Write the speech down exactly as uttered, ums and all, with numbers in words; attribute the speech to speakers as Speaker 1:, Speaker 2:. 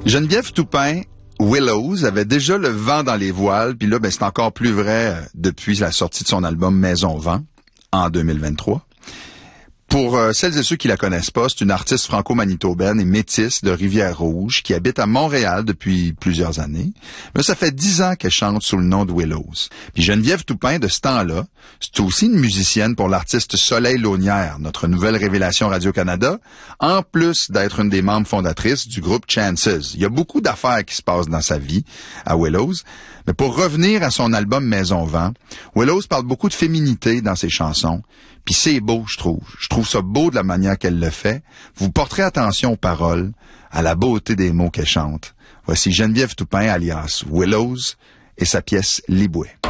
Speaker 1: Geneviève Toupin, Willows, avait déjà le vent dans les voiles, puis là, ben, c'est encore plus vrai depuis la sortie de son album Maison Vent, en deux mille vingt-trois. Pour euh, celles et ceux qui la connaissent pas, c'est une artiste franco-manitobaine et métisse de Rivière-Rouge qui habite à Montréal depuis plusieurs années. Mais ça fait dix ans qu'elle chante sous le nom de Willows. Puis Geneviève Toupin, de ce temps-là, c'est aussi une musicienne pour l'artiste Soleil Launière, notre nouvelle révélation Radio-Canada, en plus d'être une des membres fondatrices du groupe Chances. Il y a beaucoup d'affaires qui se passent dans sa vie à Willows. Mais pour revenir à son album Maison Vent, Willows parle beaucoup de féminité dans ses chansons. Puis c'est beau, je trouve. Je trouve ça beau de la manière qu'elle le fait. Vous porterez attention aux paroles, à la beauté des mots qu'elle chante. Voici Geneviève Toupin, alias Willows, et sa pièce Liboué.